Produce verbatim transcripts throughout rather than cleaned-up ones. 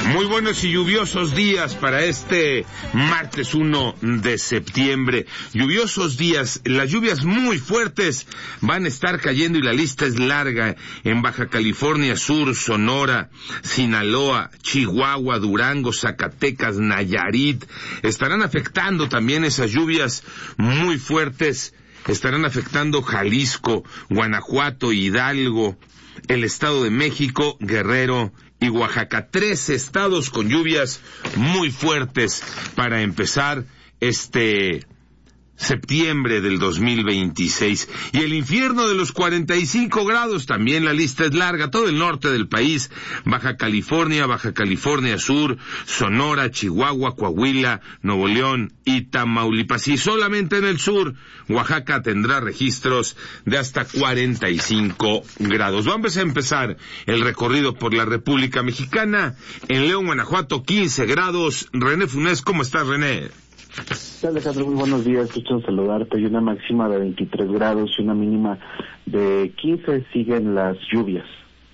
Muy buenos y lluviosos días para este martes uno de septiembre. Lluviosos días, las lluvias muy fuertes van a estar cayendo y la lista es larga en Baja California Sur, Sonora, Sinaloa, Chihuahua, Durango, Zacatecas, Nayarit. Estarán afectando también esas lluvias muy fuertes, estarán afectando Jalisco, Guanajuato, Hidalgo, el Estado de México, Guerrero y Oaxaca. Tres estados con lluvias muy fuertes para empezar este septiembre del dos mil veintiséis. Y el infierno de los cuarenta y cinco grados, también la lista es larga, todo el norte del país, Baja California, Baja California Sur, Sonora, Chihuahua, Coahuila, Nuevo León y Tamaulipas. Y solamente en el sur, Oaxaca tendrá registros de hasta cuarenta y cinco grados. Vamos a empezar el recorrido por la República Mexicana. En León, Guanajuato, quince grados. René Funes, ¿cómo estás, René? Alejandro, muy buenos días, gusto en saludarte. Hay una máxima de veintitrés grados y una mínima de quince. Siguen las lluvias.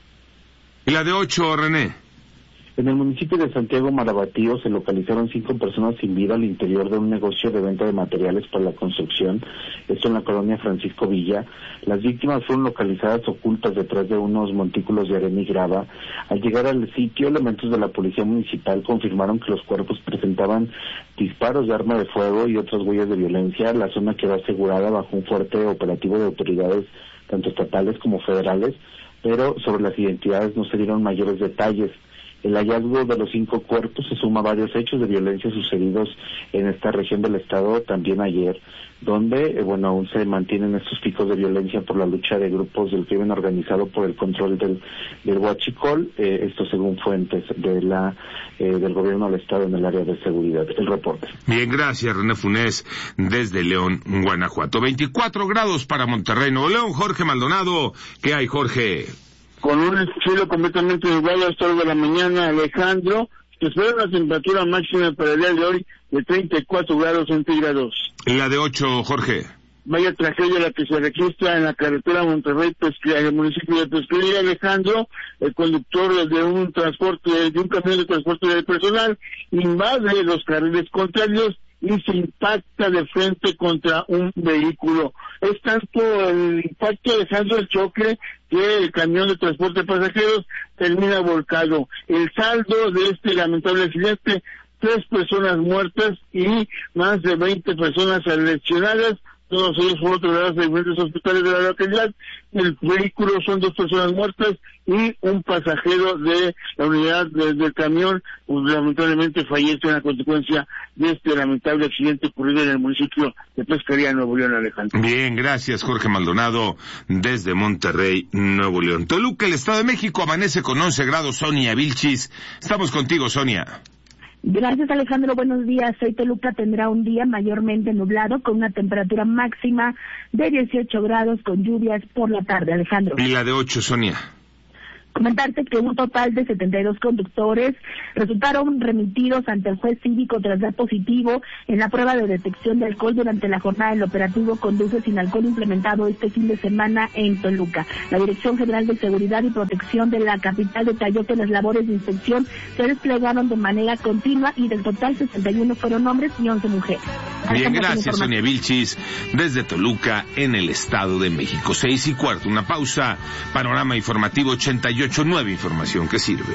¿Y la de ocho, René? En el municipio de Santiago Marabatío se localizaron cinco personas sin vida al interior de un negocio de venta de materiales para la construcción, esto en la colonia Francisco Villa. Las víctimas fueron localizadas ocultas detrás de unos montículos de arena y grava. Al llegar al sitio, elementos de la policía municipal confirmaron que los cuerpos presentaban disparos de arma de fuego y otras huellas de violencia. La zona quedó asegurada bajo un fuerte operativo de autoridades tanto estatales como federales, pero sobre las identidades no se dieron mayores detalles. El hallazgo de los cinco cuerpos se suma a varios hechos de violencia sucedidos en esta región del estado también ayer, donde, eh, bueno, aún se mantienen estos picos de violencia por la lucha de grupos del crimen organizado por el control del, del huachicol, eh, esto según fuentes de la eh, del gobierno del estado en el área de seguridad. El reporte. Bien, gracias, René Funes, desde León, Guanajuato. veinticuatro grados para Monterrey, Nuevo León. Jorge Maldonado, ¿qué hay, Jorge? Con un cielo completamente nublado hasta la hora de la mañana, Alejandro, se espera una temperatura máxima para el día de hoy de treinta y cuatro grados centígrados. La de ocho, Jorge. Vaya tragedia la que se registra en la carretera Monterrey-Pesquería, en el municipio de Pesquería, Alejandro. El conductor de un transporte, de un camión de transporte de personal, invade los carriles contrarios y se impacta de frente contra un vehículo. Es tanto el impacto, Alejandro, el choque, que el camión de transporte de pasajeros termina volcado. El saldo de este lamentable accidente, tres personas muertas y más de veinte personas lesionadas. Todos ellos fueron trasladados a diferentes hospitales de la localidad. El vehículo son dos personas muertas y un pasajero de la unidad de, del camión, pues, lamentablemente fallece en la consecuencia de este lamentable accidente ocurrido en el municipio de Pesquería, Nuevo León, Alejandro. Bien, gracias, Jorge Maldonado, desde Monterrey, Nuevo León. Toluca, el Estado de México, amanece con once grados. Sonia Vilchis, estamos contigo, Sonia. Gracias, Alejandro. Buenos días. Hoy Toluca tendrá un día mayormente nublado con una temperatura máxima de dieciocho grados con lluvias por la tarde, Alejandro. Y la de ocho, Sonia. Comentarte que un total de setenta y dos conductores resultaron remitidos ante el juez cívico tras dar positivo en la prueba de detección de alcohol durante la jornada del operativo Conduce sin Alcohol implementado este fin de semana en Toluca. La Dirección General de Seguridad y Protección de la capital detalló que las labores de inspección se desplegaron de manera continua y del total sesenta y uno fueron hombres y once mujeres. Bien, gracias, Sonia Vilchis, desde Toluca, en el Estado de México. Seis y cuarto, una pausa. Panorama informativo ochenta y ocho nueve, información que sirve.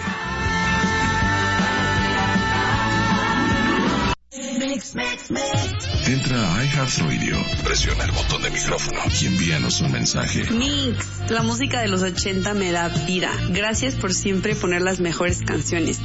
Entra a iHeartRadio, presiona el botón de micrófono y envíanos un mensaje. Mix, la música de los ochenta me da vida. Gracias por siempre poner las mejores canciones.